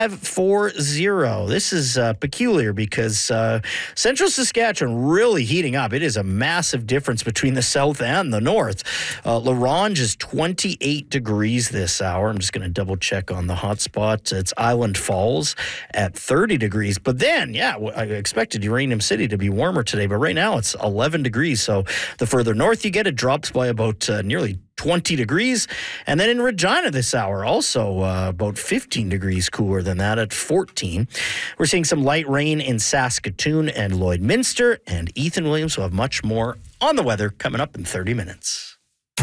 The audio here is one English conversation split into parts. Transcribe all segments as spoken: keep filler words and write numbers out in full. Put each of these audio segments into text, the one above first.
four zero. This is uh, peculiar because uh, central Saskatchewan really heating up. It is a massive difference between the south and the north. Uh, La Ronge is twenty-eight degrees this hour. I'm just going to double check on the hotspot. It's Island Falls at thirty degrees. But then, yeah, I expected Uranium City to be warmer today, but right now it's eleven degrees. So the further north you get, it drops by about uh, nearly twenty degrees. And then in Regina this hour, also uh, about fifteen degrees cooler than that at fourteen. We're seeing some light rain in Saskatoon and Lloydminster, and Ethan Williams will have much more on the weather coming up in thirty minutes.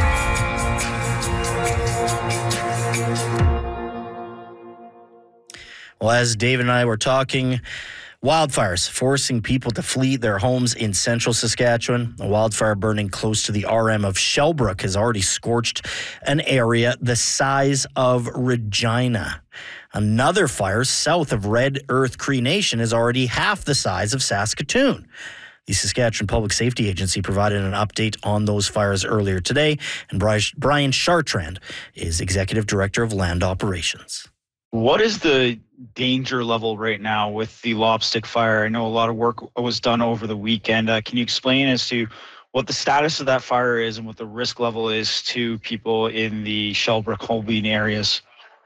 Well, as Dave and I were talking, wildfires forcing people to flee their homes in central Saskatchewan. A wildfire burning close to the R M of Shellbrook has already scorched an area the size of Regina. Another fire south of Red Earth Cree Nation is already half the size of Saskatoon. The Saskatchewan Public Safety Agency provided an update on those fires earlier today, and Brian Chartrand is Executive Director of Land Operations. What is the danger level right now with the Lobstick fire? I know a lot of work was done over the weekend. Uh, can you explain as to what the status of that fire is and what the risk level is to people in the Shellbrook, Holbein areas?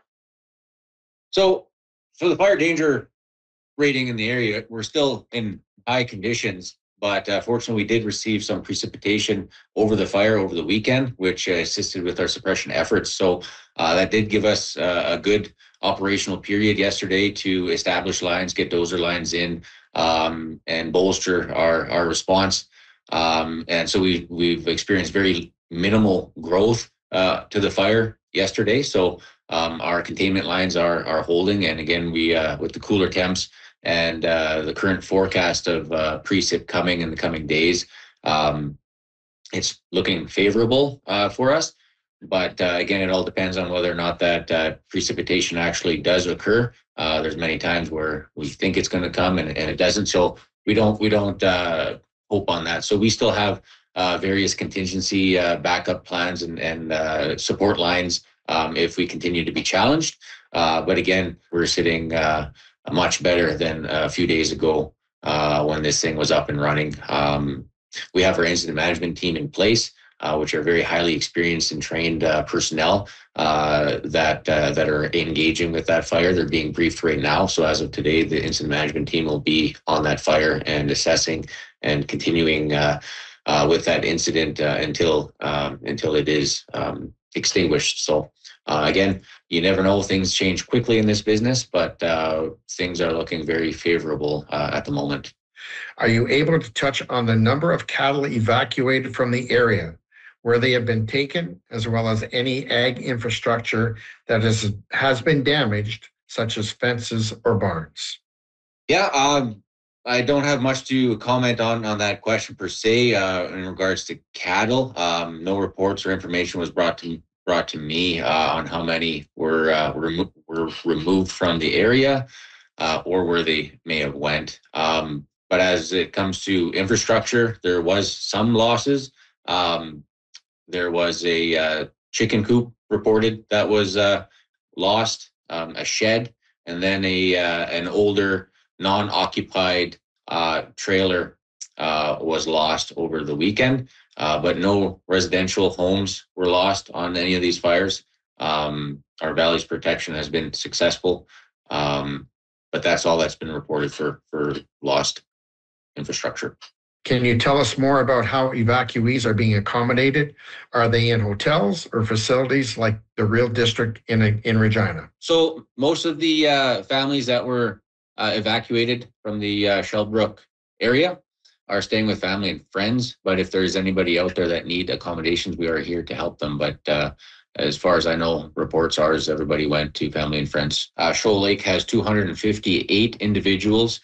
So, so the fire danger rating in the area, we're still in high conditions, but uh, fortunately we did receive some precipitation over the fire over the weekend, which uh, assisted with our suppression efforts. So uh, that did give us uh, a good operational period yesterday to establish lines, get dozer lines in, um, and bolster our, our response. Um, and so we, we've experienced very minimal growth uh, to the fire yesterday. So um, our containment lines are, are holding. And again, we uh, with the cooler temps and uh, the current forecast of uh, precip coming in the coming days, um, it's looking favorable uh, for us. But uh, again, it all depends on whether or not that uh, precipitation actually does occur. Uh, there's many times where we think it's going to come and, and it doesn't. So we don't we don't uh, hope on that. So we still have uh, various contingency uh, backup plans and, and uh, support lines um, if we continue to be challenged. Uh, but again, we're sitting uh, much better than a few days ago uh, when this thing was up and running. Um, we have our incident management team in place. Uh, which are very highly experienced and trained uh, personnel uh, that uh, that are engaging with that fire. They're being briefed right now. So as of today, the incident management team will be on that fire and assessing and continuing uh, uh, with that incident uh, until um, until it is um, extinguished. So uh, again, you never know. Things change quickly in this business, but uh, things are looking very favorable uh, at the moment. Are you able to touch on the number of cattle evacuated from the area, where they have been taken, as well as any ag infrastructure that is, has been damaged, such as fences or barns? Yeah, um, I don't have much to comment on, on that question per se uh, in regards to cattle. Um, no reports or information was brought to brought to me uh, on how many were, uh, remo- were removed from the area uh, or where they may have went. Um, but as it comes to infrastructure, there was some losses. Um, There was a uh, chicken coop reported that was uh, lost, um, a shed, and then a uh, an older non-occupied uh, trailer uh, was lost over the weekend. Uh, but no residential homes were lost on any of these fires. Um, our Valley's protection has been successful, um, but that's all that's been reported for for lost infrastructure. Can you tell us more about how evacuees are being accommodated? Are they in hotels or facilities like the Real District in in Regina? So most of the uh, families that were uh, evacuated from the uh, Shellbrook area are staying with family and friends. But if there's anybody out there that need accommodations, we are here to help them. But uh, as far as I know, reports are is everybody went to family and friends. Uh, Shoal Lake has two hundred fifty-eight individuals,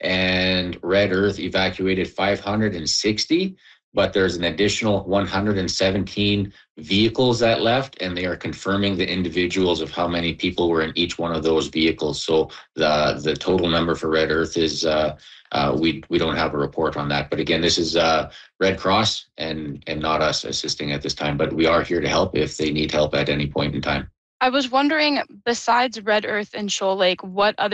and Red Earth evacuated five hundred sixty, but there's an additional one hundred seventeen vehicles that left, and they are confirming the individuals of how many people were in each one of those vehicles. So the the total number for Red Earth is uh, uh, we we don't have a report on that. But again, this is uh, Red Cross and and not us assisting at this time. But we are here to help if they need help at any point in time. I was wondering, besides Red Earth and Shoal Lake, what other